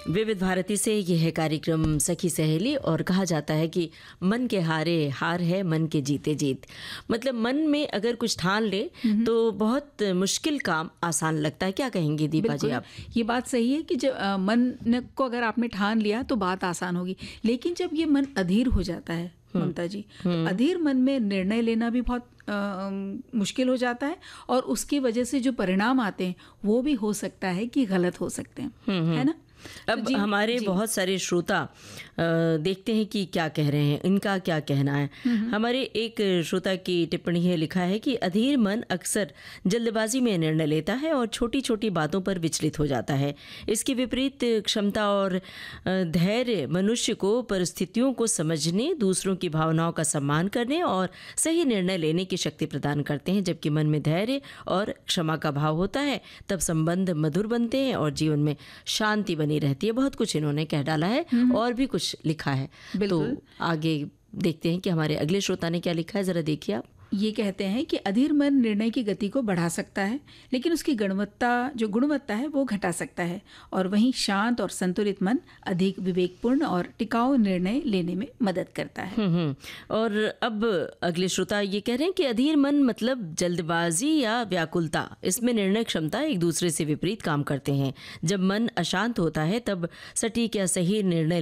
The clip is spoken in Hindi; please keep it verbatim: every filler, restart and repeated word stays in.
विविध भारती से यह है कार्यक्रम सखी सहेली और कहा जाता है कि मन के हारे हार है, मन के जीते जीत। मतलब मन में अगर कुछ ठान ले तो बहुत मुश्किल काम आसान लगता है। क्या कहेंगी दीपा जी आप? ये बात सही है कि जब अ, मन न- को अगर आपने ठान लिया तो बात आसान होगी, लेकिन जब ये मन अधीर हो जाता है ममता जी, तो अधीर मन में निर्णय लेना भी बहुत अ, अम, मुश्किल हो जाता है और उसकी वजह से जो परिणाम आते हैं वो भी हो सकता है कि गलत हो सकते हैं, है ना। अब तो जी, हमारे जी। बहुत सारे श्रोता अ, देखते हैं कि क्या कह रहे हैं, इनका क्या कहना है। हमारे एक श्रोता की टिप्पणी है, लिखा है कि अधीर मन अक्सर जल्दबाजी में निर्णय लेता है और छोटी छोटी बातों पर विचलित हो जाता है। इसके विपरीत क्षमता और अ, धैर्य मनुष्य को परिस्थितियों को समझने, दूसरों की भावनाओं का सम्मान करने और सही निर्णय लेने की शक्ति प्रदान करते हैं। जबकि मन में धैर्य और क्षमा का भाव होता है तब संबंध मधुर बनते हैं और जीवन में शांति बनी रहती है। बहुत कुछ इन्होंने कह डाला है और भी कुछ लिखा है, तो बिल्कुल। आगे देखते हैं कि हमारे अगले श्रोता ने क्या लिखा है। जरा देखिए आप। ये कहते हैं कि अधीर मन निर्णय की गति को बढ़ा सकता है, लेकिन उसकी गुणवत्ता जो गुणवत्ता है वो घटा सकता है, और वहीं शांत और संतुलित मन अधिक विवेकपूर्ण और टिकाऊ निर्णय लेने में मदद करता है। हम्म हम्म। और अब अगले श्रोता ये कह रहे हैं कि अधीर मन मतलब जल्दबाजी या व्याकुलता। इसमें निर्णय क्षमता एक दूसरे से विपरीत काम करते हैं। जब मन अशांत होता है तब सटीक या सही निर्णय